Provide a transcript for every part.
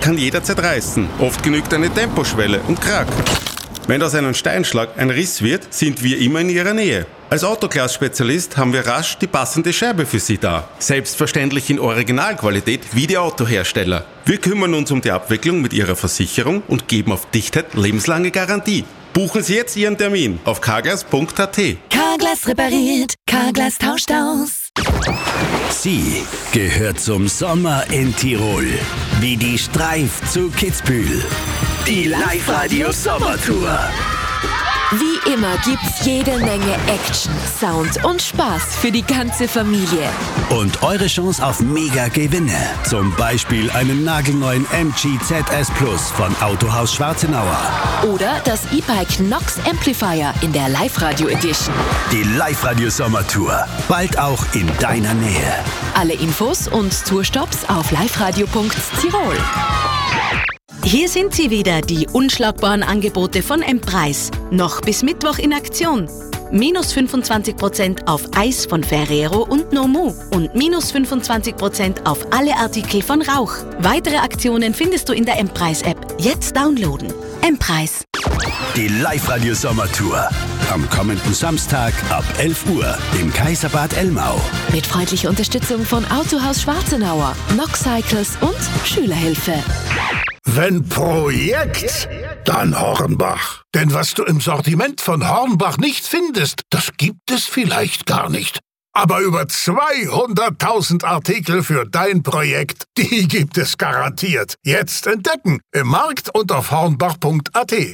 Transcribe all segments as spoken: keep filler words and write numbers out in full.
kann jederzeit reißen. Oft genügt eine Temposchwelle und krack. Wenn aus einem Steinschlag ein Riss wird, sind wir immer in Ihrer Nähe. Als Autoglas-Spezialist haben wir rasch die passende Scheibe für Sie da. Selbstverständlich in Originalqualität wie die Autohersteller. Wir kümmern uns um die Abwicklung mit Ihrer Versicherung und geben auf Dichtheit lebenslange Garantie. Buchen Sie jetzt Ihren Termin auf carglass punkt a t. Carglass repariert, Carglass tauscht aus. Sie gehört zum Sommer in Tirol. Wie die Streif zu Kitzbühel. Die Live-Radio-Sommertour. Wie immer gibt's jede Menge Action, Sound und Spaß für die ganze Familie. Und eure Chance auf Mega-Gewinne. Zum Beispiel einen nagelneuen M G Z S Plus von Autohaus Schwarzenauer. Oder das E-Bike Nox Amplifier in der Live-Radio Edition. Die Live-Radio-Sommertour. Bald auch in deiner Nähe. Alle Infos und Tourstops auf liveradio punkt tirol. Hier sind sie wieder, die unschlagbaren Angebote von M-Preis. Noch bis Mittwoch in Aktion. Minus fünfundzwanzig Prozent auf Eis von Ferrero und Nomu und minus fünfundzwanzig Prozent auf alle Artikel von Rauch. Weitere Aktionen findest du in der M-Preis-App. Jetzt downloaden. M-Preis. Die Live-Radio-Sommertour. Am kommenden Samstag ab elf Uhr im Kaiserbad Elmau. Mit freundlicher Unterstützung von Autohaus Schwarzenauer, Nox Cycles und Schülerhilfe. Wenn Projekt, dann Hornbach. Denn was du im Sortiment von Hornbach nicht findest, das gibt es vielleicht gar nicht. Aber über zweihunderttausend Artikel für dein Projekt, die gibt es garantiert. Jetzt entdecken im Markt und auf hornbach punkt a t.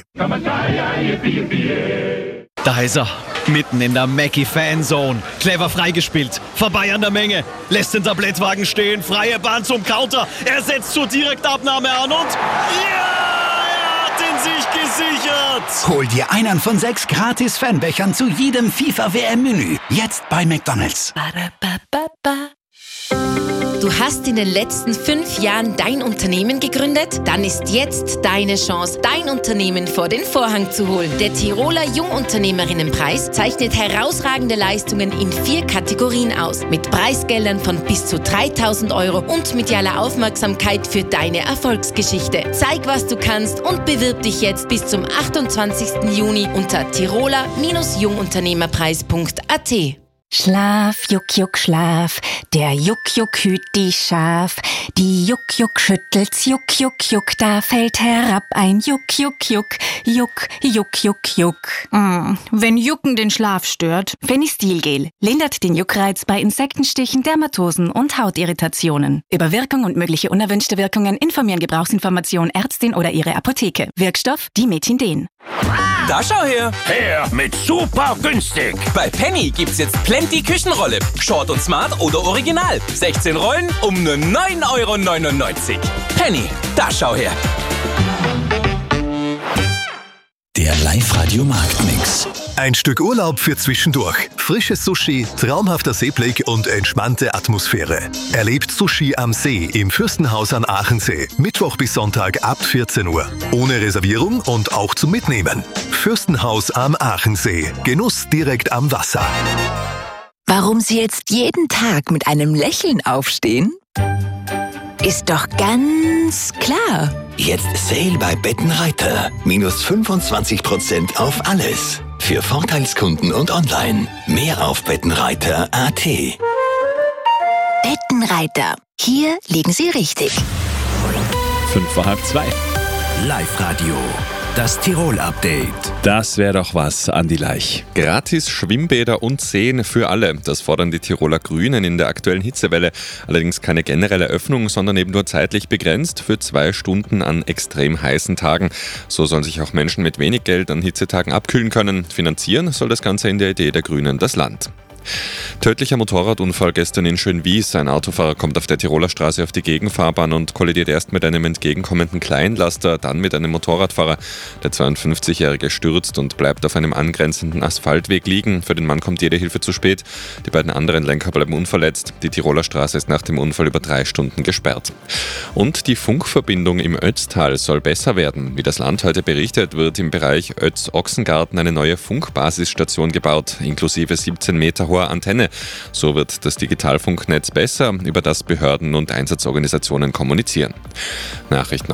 Da ist er, mitten in der Mackie-Fanzone. Clever freigespielt, vorbei an der Menge. Lässt den Tablettwagen stehen, freie Bahn zum Counter. Er setzt zur Direktabnahme an und... Ja! Er hat ihn sich gesichert! Hol dir einen von sechs Gratis-Fanbechern zu jedem FIFA-W M-Menü. Jetzt bei McDonald's. Du hast in den letzten fünf Jahren dein Unternehmen gegründet? Dann ist jetzt deine Chance, dein Unternehmen vor den Vorhang zu holen. Der Tiroler Jungunternehmerinnenpreis zeichnet herausragende Leistungen in vier Kategorien aus. Mit Preisgeldern von bis zu dreitausend Euro und medialer Aufmerksamkeit für deine Erfolgsgeschichte. Zeig, was du kannst und bewirb dich jetzt bis zum achtundzwanzigsten Juni unter tiroler Jungunternehmerpreis punkt a t. Schlaf, Juck, Juck, Schlaf, der Juck, Juck hüt die Schaf. Die Juck, Juck schüttelt's, Juck, Juck, Juck, da fällt herab ein Juck, Juck, Juck, Juck, Juck, Juck, Juck. Mm, wenn Jucken den Schlaf stört, Fenistilgel lindert den Juckreiz bei Insektenstichen, Dermatosen und Hautirritationen. Über Wirkung und mögliche unerwünschte Wirkungen informieren Gebrauchsinformation Ärztin oder ihre Apotheke. Wirkstoff Dimethinden. Da schau her! Her mit super günstig! Bei Penny gibt's jetzt Plenty Küchenrolle. Short und Smart oder Original. sechzehn Rollen um nur neun Euro neunundneunzig. Penny, da schau her! Der Live-Radio-Marktmix. Ein Stück Urlaub für zwischendurch. Frisches Sushi, traumhafter Seeblick und entspannte Atmosphäre. Erlebt Sushi am See im Fürstenhaus an Aachensee. Mittwoch bis Sonntag ab vierzehn Uhr. Ohne Reservierung und auch zum Mitnehmen. Fürstenhaus am Aachensee. Genuss direkt am Wasser. Warum Sie jetzt jeden Tag mit einem Lächeln aufstehen? Ist doch ganz klar. Jetzt Sale bei Bettenreiter. Minus fünfundzwanzig Prozent auf alles. Für Vorteilskunden und online. Mehr auf bettenreiter punkt a t. Bettenreiter. Hier liegen Sie richtig. Fünf vor halb zwei. Live-Radio. Das Tirol-Update. Das wäre doch was, Andi Leich. Gratis Schwimmbäder und Seen für alle. Das fordern die Tiroler Grünen in der aktuellen Hitzewelle. Allerdings keine generelle Öffnung, sondern eben nur zeitlich begrenzt für zwei Stunden an extrem heißen Tagen. So sollen sich auch Menschen mit wenig Geld an Hitzetagen abkühlen können. Finanzieren soll das Ganze in der Idee der Grünen das Land. Tödlicher Motorradunfall gestern in Schönwies. Ein Autofahrer kommt auf der Tiroler Straße auf die Gegenfahrbahn und kollidiert erst mit einem entgegenkommenden Kleinlaster, dann mit einem Motorradfahrer. Der zweiundfünfzigjährige stürzt und bleibt auf einem angrenzenden Asphaltweg liegen. Für den Mann kommt jede Hilfe zu spät. Die beiden anderen Lenker bleiben unverletzt. Die Tiroler Straße ist nach dem Unfall über drei Stunden gesperrt. Und die Funkverbindung im Ötztal soll besser werden. Wie das Land heute berichtet, wird im Bereich Ötz-Ochsengarten eine neue Funkbasisstation gebaut, inklusive siebzehn Meter hoher Antenne. So wird das Digitalfunknetz besser, über das Behörden und Einsatzorganisationen kommunizieren. Nachrichten